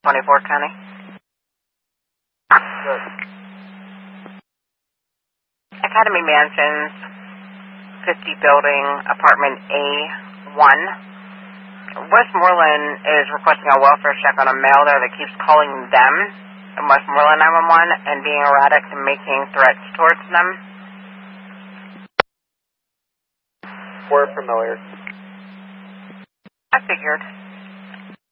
24 County. Good. Academy Mansions, 50 building, apartment A1. Westmoreland is requesting a welfare check on a male there that keeps calling them in Westmoreland 911 and being erratic and making threats towards them. We're familiar. I figured.